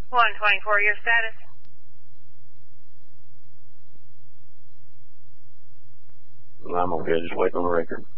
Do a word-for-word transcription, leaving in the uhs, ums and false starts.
one twenty-four, your status? I'm okay, just waiting on the record.